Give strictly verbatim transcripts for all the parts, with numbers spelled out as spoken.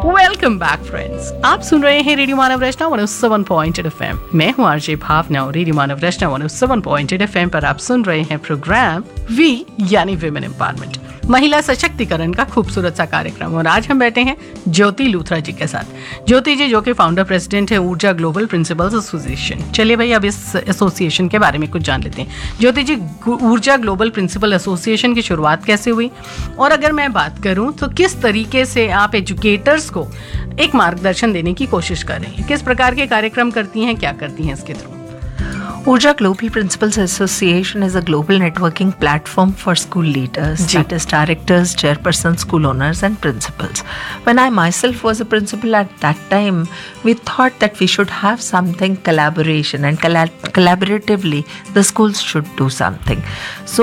Welcome back friends, आप सुन रहे हैं रेडियो मानव रचना one O seven point eight F M. मैं हूं आरजे भावना और रेडियो मानव रचना one O seven point eight F M पर आप सुन रहे हैं प्रोग्राम वी यानी विमेन एम्पावरमेंट, महिला सशक्तिकरण का खूबसूरत सा कार्यक्रम। और आज हम बैठे हैं ज्योति लूथरा जी के साथ। ज्योति जी जो कि फाउंडर प्रेसिडेंट है ऊर्जा ग्लोबल प्रिंसिपल्स एसोसिएशन। चलिए भाई अब इस एसोसिएशन के बारे में कुछ जान लेते हैं। ज्योति जी, ऊर्जा ग्लोबल प्रिंसिपल एसोसिएशन की शुरुआत कैसे हुई, और अगर मैं बात करूं तो किस तरीके से आप एजुकेटर्स को एक मार्गदर्शन देने की कोशिश कर रही हैं, किस प्रकार के कार्यक्रम करती हैं, क्या करती हैं इसके through? Urja Global Principals Association is a global networking platform for school leaders, Ji. that is directors, chairpersons, school owners and principals. When I myself was a principal at that time, we thought that we should have something collaboration and colla- collaboratively the schools should do something. So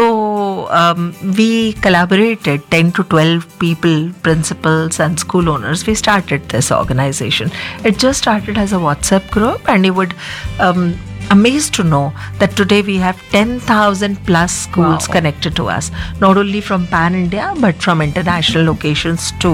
um, we collaborated ten to twelve people, principals and school owners. We started this organization. It just started as a WhatsApp group, and you would um, amazed to know that today we have ten thousand plus schools Wow. connected to us, not only from pan India but from international locations too.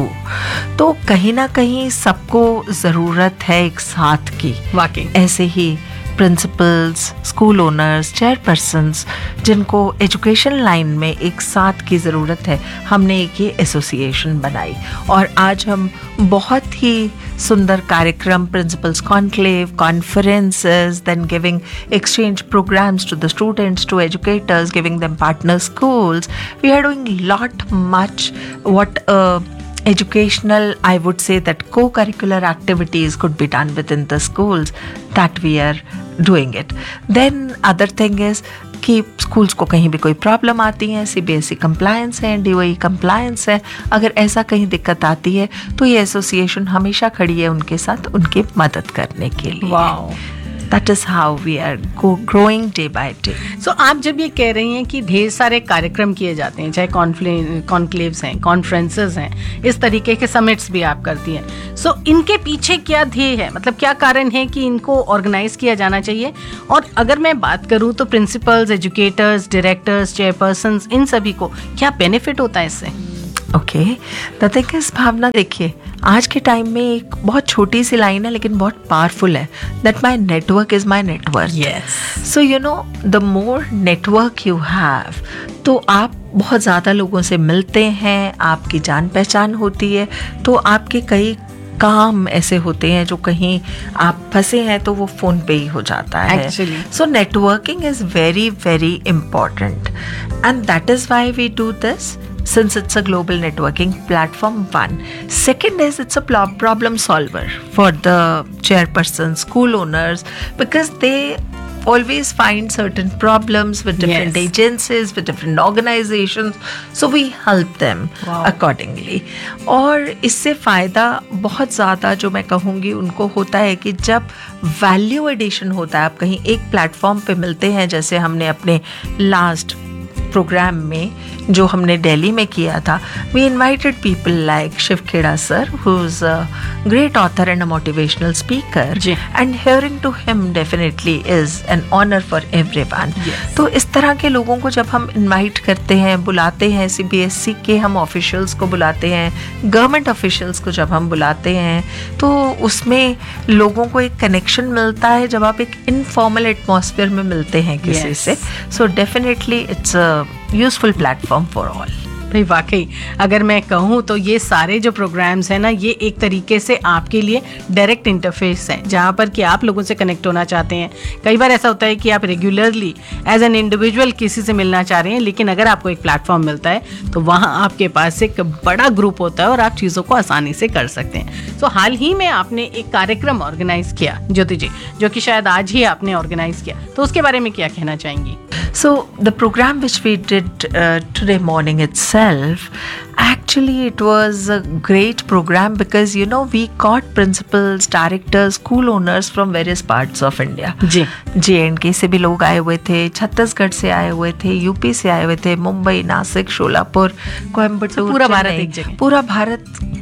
तो कहीं ना कहीं सबको ज़रूरत है एक साथ की। वाकई ऐसे ही प्रिंसिपल्स, स्कूल ओनर्स, चेयरपर्सन्स जिनको एजुकेशन लाइन में एक साथ की ज़रूरत है, हमने एक ये एसोसिएशन बनाई और आज हम बहुत ही सुंदर कार्यक्रम, principles conclave, conferences, then giving exchange programmes to the students, to educators, giving them partner schools. We are doing lot much what educational, I would say that co-curricular activities could be done within the schools, that we are doing it. Then other thing is कि schools को कहीं भी कोई problem आती है, C B S E compliance है, D O ई compliance है, अगर ऐसा कहीं दिक्कत आती है तो ये एसोसिएशन हमेशा खड़ी है उनके साथ, उनकी मदद करने के लिए. Wow, That is how we are go, growing day by day. So so, आप जब ये कह रही हैं कि ढेर सारे कार्यक्रम किए जाते हैं, चाहे कॉन्क्लेव्स हैं, कॉन्फ्रेंसेस हैं, इस तरीके के समिट्स भी आप करती हैं, सो so, इनके पीछे क्या ध्येय है, मतलब क्या कारण है कि इनको ऑर्गेनाइज किया जाना चाहिए? और अगर मैं बात करूँ तो प्रिंसिपल्स, एजुकेटर्स, डायरेक्टर्स, चेयरपर्सन्स, इन सभी को क्या बेनिफिट होता है इससे? ओके, द थिंग इज भावना, देखिए आज के टाइम में एक बहुत छोटी सी लाइन है लेकिन बहुत पावरफुल है, that my network is my network. Yes, so you know the more network you have, तो आप बहुत ज़्यादा लोगों से मिलते हैं, आपकी जान पहचान होती है, तो आपके कई काम ऐसे होते हैं जो कहीं आप फंसे हैं तो वो फ़ोन पे ही हो जाता है. सो networking is very very important and that is why we do this. Since it's a global networking platform, one. Second is it's a pl- problem solver for the chairperson, school owners, because they always find certain problems with different Yes. agencies, with different organizations. So we help them Wow. accordingly. और इससे फ़ायदा बहुत ज़्यादा जो मैं कहूँगी उनको होता है कि जब वैल्यू एडिशन होता है, आप कहीं एक प्लेटफॉर्म पे मिलते हैं, जैसे हमने अपने लास्ट प्रोग्राम में जो हमने दिल्ली में किया था, we invited people like Shiv Kheda sir, who is a great author and a motivational speaker, and hearing to him definitely is an honour for everyone. तो इस तरह के लोगों को जब हम इन्वाइट करते हैं, बुलाते हैं, सी बी एस ई के हम ऑफिशियल्स को बुलाते हैं, गवर्नमेंट ऑफिशियल्स को जब हम बुलाते हैं, तो उसमें लोगों को एक कनेक्शन मिलता है जब आप एक इनफॉर्मल एटमॉस्फेयर में मिलते हैं किसी Yes. से. So definitely it's a useful platform for all. भाई वाकई अगर मैं कहूँ तो ये सारे जो प्रोग्राम्स हैं ना, ये एक तरीके से आपके लिए डायरेक्ट इंटरफेस है, जहाँ पर कि आप लोगों से कनेक्ट होना चाहते हैं. कई बार ऐसा होता है कि आप रेगुलरली एज एन इंडिविजुअल किसी से मिलना चाह रहे हैं, लेकिन अगर आपको एक प्लेटफॉर्म मिलता है तो वहाँ आपके पास एक बड़ा ग्रुप होता है और आप चीज़ों को आसानी से कर सकते हैं. तो हाल ही में आपने एक कार्यक्रम ऑर्गेनाइज किया ज्योति जी, जो कि शायद आज ही आपने ऑर्गेनाइज किया, तो उसके बारे में क्या कहना चाहेंगी? So the program which we did uh, today morning itself, actually it was a great program because you know we got principals, directors, school owners from various parts of India. Ji, J and के से भी लोग आए हुए थे, छत्तीसगढ़ से आए हुए थे, यूपी से आए हुए थे, मुंबई, नासिक, शोलापुर, कोयम्बटूर, पूरा भारत एक जगह. पूरा भारत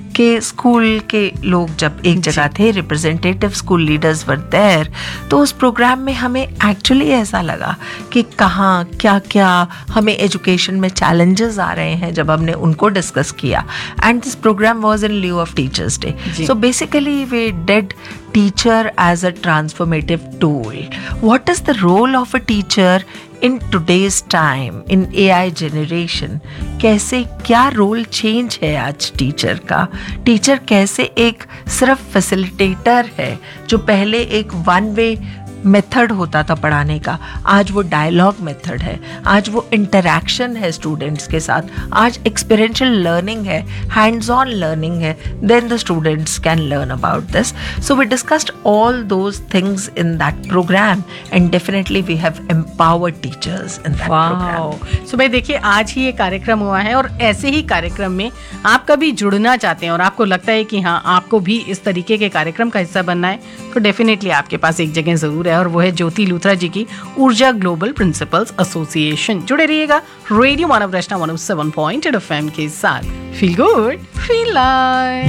कि स्कूल के लोग जब एक जगह थे, representative school leaders were there, तो उस प्रोग्राम में हमें एक्चुअली ऐसा लगा कि कहाँ क्या क्या हमें एजुकेशन में चैलेंजेस आ रहे हैं जब हमने उनको डिस्कस किया. And this programme was in लिeu of teachers day. So basically we did teacher as a transformative tool. What is the role of a teacher in today's time, in A I generation? कैसे क्या role change है आज teacher का? Teacher कैसे एक सिर्फ facilitator है, जो पहले एक वन वे मेथड होता था पढ़ाने का, आज वो डायलॉग मेथड है, आज वो इंटरैक्शन है स्टूडेंट्स के साथ, आज एक्सपीरियंशियल लर्निंग है, हैंड्स ऑन लर्निंग है, then the students can learn about this. So we discussed all those things in that programme and definitely we have empowered teachers in that programme. सो भाई देखिए, आज ही ये कार्यक्रम हुआ है और ऐसे ही कार्यक्रम में आप कभी जुड़ना चाहते हैं और आपको लगता है कि हाँ आपको भी इस तरीके के कार्यक्रम का हिस्सा बनना है, तो डेफिनेटली आपके पास एक जगह जरूर है और वो है ज्योति लूथरा जी की ऊर्जा ग्लोबल प्रिंसिपल्स एसोसिएशन. जुड़े रहिएगा रेडियो मानव रचना one O seven point eight F M के साथ. Feel good, feel like.